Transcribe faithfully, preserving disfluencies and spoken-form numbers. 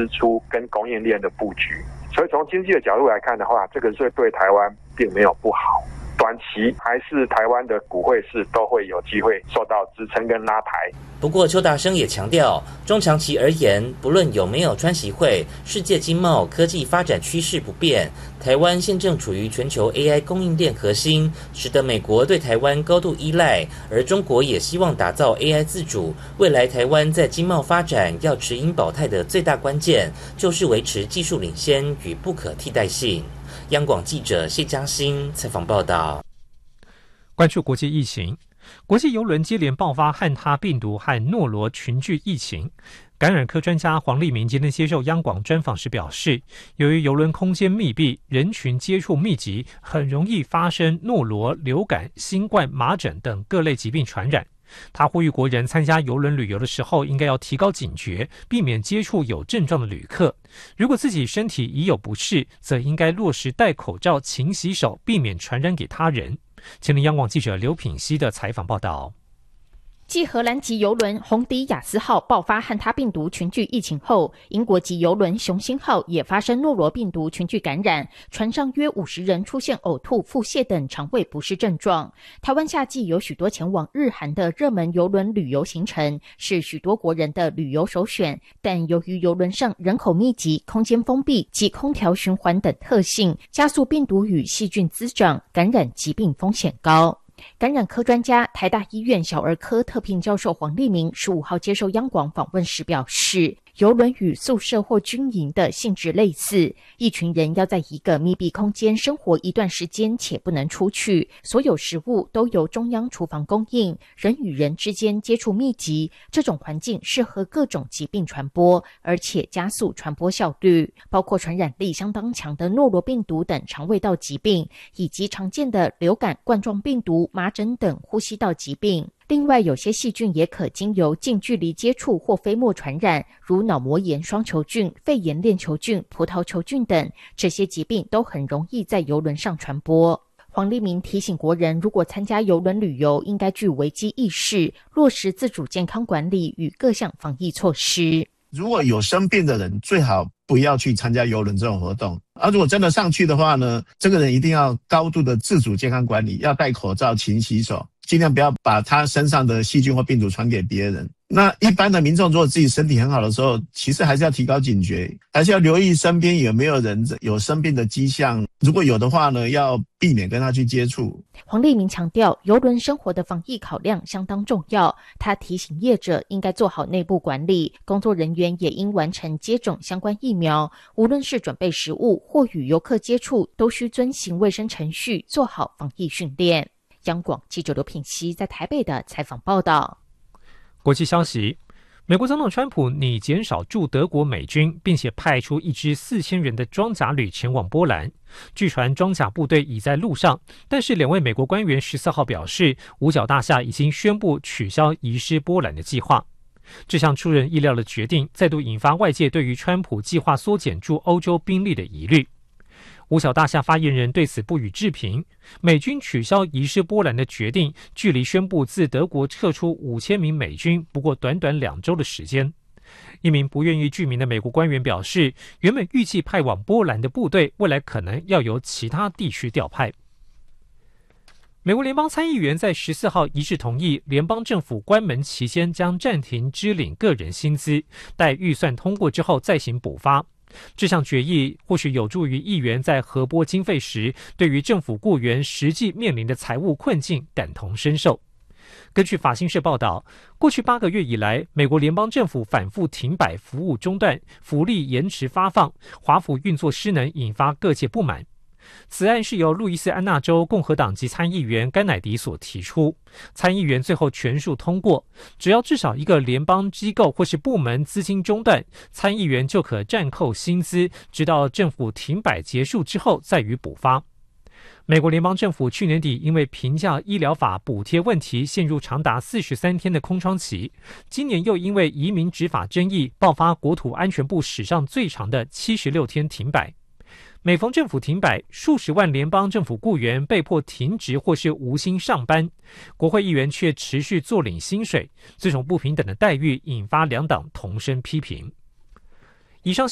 支出跟供应链的布局。所以从经济的角度来看的话，这个是对台湾并没有不好。短期还是台湾的股汇市都会有机会受到支撑跟拉抬。 不过邱大生也强调，中长期而言，不论有没有川习会，世界经贸科技发展趋势不变，台湾现正处于全球 A I 供应链核心，使得美国对台湾高度依赖，而中国也希望打造 A I 自主。未来台湾在经贸发展要持盈保泰的最大关键，就是维持技术领先与不可替代性。央广记者谢嘉欣采访报道。 关注国际疫情，国际邮轮接连爆发汉他病毒和诺罗群聚疫情。感染科专家黄立明今天接受央广专访时表示，由于邮轮空间密闭，人群接触密集，很容易发生诺罗、流感、新冠、麻疹等各类疾病传染。他呼吁国人参加邮轮旅游的时候，应该要提高警觉，避免接触有症状的旅客。如果自己身体已有不适，则应该落实戴口罩、勤洗手，避免传染给他人。前天央广记者刘品希的采访报道。 继荷兰籍邮轮红迪亚斯号爆发汉他病毒群聚疫情后，英国籍邮轮雄心号也发生诺罗病毒群聚感染，船上约五十人出现呕吐、腹泻等肠胃不适症状。台湾夏季有许多前往日韩的热门邮轮旅游行程，是许多国人的旅游首选，但由于邮轮上人口密集、空间封闭及空调循环等特性，加速病毒与细菌滋长，感染疾病风险高。感染科专家台大医院小儿科特聘教授黄立明十五号接受央广访问时表示，邮轮与宿舍或军营的性质类似，一群人要在一个密闭空间生活一段时间且不能出去，所有食物都由中央厨房供应，人与人之间接触密集，这种环境适合各种疾病传播，而且加速传播效率，包括传染力相当强的诺罗病毒等肠胃道疾病，以及常见的流感、冠状病毒、麻疹等呼吸道疾病。另外，有些细菌也可经由近距离接触或飞沫传染，如脑膜炎双球菌、肺炎链球菌、葡萄球菌等，这些疾病都很容易在邮轮上传播。黄立明提醒国人，如果参加邮轮旅游，应该具危机意识，落实自主健康管理与各项防疫措施。 如果有生病的人，最好不要去参加邮轮这种活动。而、啊、如果真的上去的话呢，这个人一定要高度的自主健康管理，要戴口罩、勤洗手，尽量不要把他身上的细菌或病毒传给别人。那一般的民众如果自己身体很好的时候，其实还是要提高警觉，还是要留意身边有没有人有生病的迹象，如果有的话呢，要避免跟他去接触。 黄立明强调，邮轮生活的防疫考量相当重要，他提醒业者应该做好内部管理，工作人员也应完成接种相关疫苗，无论是准备食物或与游客接触，都需遵行卫生程序，做好防疫训练。央广记者刘品希在台北的采访报道。 国际消息，美国总统川普拟减少驻德国美军，并且派出一支四千人的装甲旅前往波兰。据传装甲部队已在路上，但是两位美国官员十四号表示，五角大厦已经宣布取消移师波兰的计划。这项出人意料的决定，再度引发外界对于川普计划缩减驻欧洲兵力的疑虑。五角大厦发言人对此不予置评。美军取消移师波兰的决定，距离宣布自德国撤出五千名美军不过短短两周的时间。一名不愿意具名的美国官员表示，原本预计派往波兰的部队，未来可能要由其他地区调派。美国联邦参议员在十四号一致同意，联邦政府关门期间将暂停支领个人薪资，待预算通过之后再行补发。这项决议或许有助于议员在核拨经费时，对于政府雇员实际面临的财务困境感同身受。根据法新社报道，过去八个月以来，美国联邦政府反复停摆、服务中断、福利延迟发放，华府运作失能，引发各界不满。此案是由路易斯安那州共和党籍参议员甘乃迪所提出，参议员最后全数通过，只要至少一个联邦机构或是部门资金中断，参议员就可暂扣薪资，直到政府停摆结束之后再予补发。美国联邦政府去年底因为平价医疗法补贴问题陷入长达四十三天的空窗期，今年又因为移民执法争议爆发国土安全部史上最长的七十六天停摆。每逢政府停摆，数十万联邦政府雇员被迫停职或是无薪上班，国会议员却持续坐领薪水，这种不平等的待遇引发两党同声批评。以上